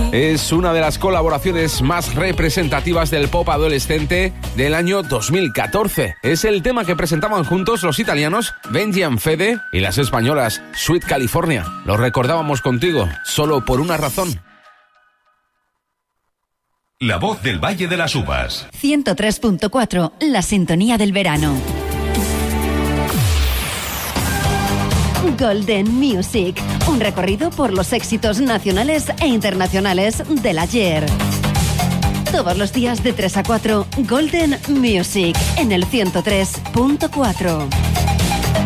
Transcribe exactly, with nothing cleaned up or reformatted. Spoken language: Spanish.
Es una de las colaboraciones más representativas del pop adolescente del año dos mil catorce. Es el tema que presentaban juntos los italianos Benji and Fede y las españolas Sweet California. Lo recordábamos contigo, solo por una razón. La voz del Valle de las Uvas. ciento tres punto cuatro, la sintonía del verano. Golden Music, un recorrido por los éxitos nacionales e internacionales del ayer. Todos los días de tres a cuatro, Golden Music, en el ciento tres punto cuatro.